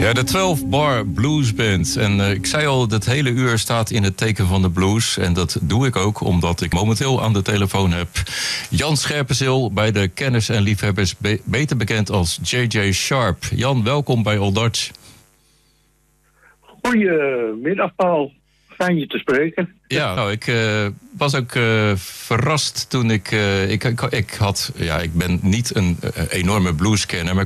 Ja, de 12 Bar Blues Band. En ik zei al, dat hele uur staat in het teken van de blues. En dat doe ik ook omdat ik momenteel aan de telefoon heb Jan Scherpenzeel, bij de kenners en liefhebbers beter bekend als J.J. Sharp. Jan, welkom bij Old Dutch. Goedemiddag, Paul. Fijn je te spreken. Ja, nou, ik was ook verrast toen ik ben niet een enorme blueskenner, maar